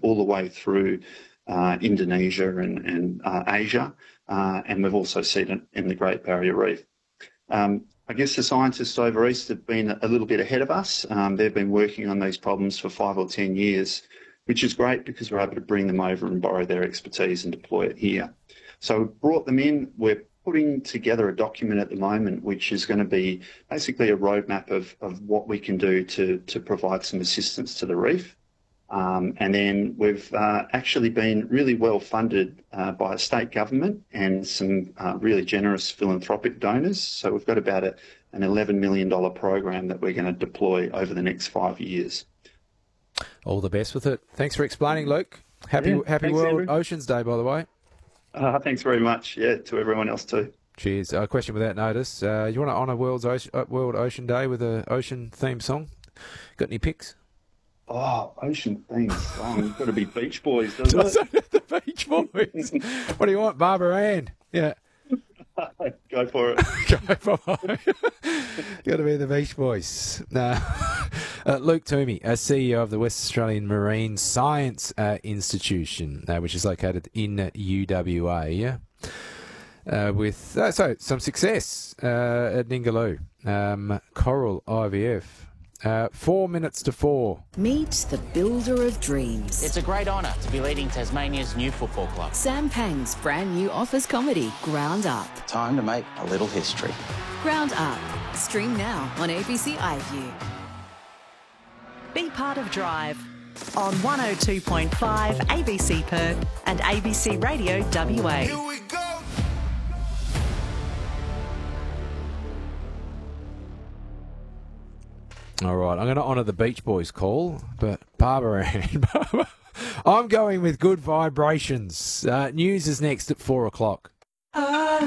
all the way through Indonesia and Asia, and we've also seen it in the Great Barrier Reef. I guess the scientists over east have been a little bit ahead of us. They've been working on these problems for 5 or 10 years, which is great because we're able to bring them over and borrow their expertise and deploy it here. So we've brought them in. We're putting together a document at the moment which is going to be basically a roadmap of what we can do to provide some assistance to the reef. And then we've actually been really well funded by a state government and some really generous philanthropic donors. So we've got about an $11 million program that we're going to deploy over the next 5 years. All the best with it. Thanks for explaining, Luke. Happy World Andrew. Oceans Day, by the way. Thanks very much. Yeah, to everyone else too. Cheers. A question without notice. You want to honour World Ocean Day with an ocean theme song? Got any picks? Oh, ocean theme song. It's got to be Beach Boys, doesn't it? The Beach Boys. What do you want? Barbara Ann. Yeah. Go for it. Go for it. Got to be the Beach Boys. Luke Toomey, CEO of the West Australian Marine Science Institution, which is located in UWA, with some success at Ningaloo. Coral IVF. 4 minutes to 4. Meet the builder of dreams. It's a great honour to be leading Tasmania's new football club. Sam Pang's brand new office comedy, Ground Up. Time to make a little history. Ground Up. Stream now on ABC iView. Be part of Drive on 102.5 ABC Perth and ABC Radio WA. Here we go. All right, I'm going to honour the Beach Boys call, but Barbara Ann, I'm going with Good Vibrations. News is next at 4 o'clock.